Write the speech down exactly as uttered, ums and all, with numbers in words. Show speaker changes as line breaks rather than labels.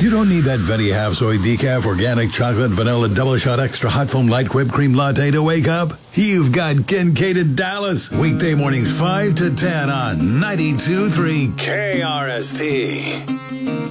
You don't need that Venti Half Soy Decaf Organic Chocolate Vanilla Double Shot Extra Hot Foam Light Whipped Cream Latte to wake up. You've got Kincaid at Dallas. Weekday mornings five to ten on ninety-two point three K R S T.